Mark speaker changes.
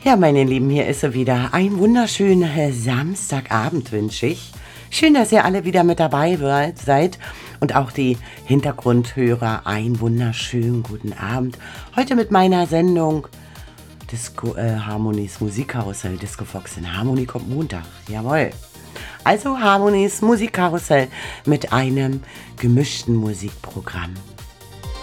Speaker 1: Ja, meine Lieben, hier ist sie wieder. Ein wunderschönen Samstagabend wünsche ich. Schön, dass ihr alle wieder mit dabei seid und auch die Hintergrundhörer einen wunderschönen guten Abend. Heute mit meiner Sendung Disco Harmonies Musikkarussell. Disco Fox in Harmonie kommt Montag. Jawohl. Also Harmonies Musikkarussell mit einem gemischten Musikprogramm.